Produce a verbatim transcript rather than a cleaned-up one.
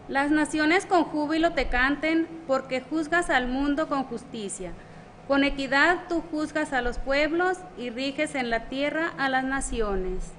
Las naciones con júbilo te canten, porque juzgas al mundo con justicia. Con equidad tú juzgas a los pueblos y riges en la tierra a las naciones.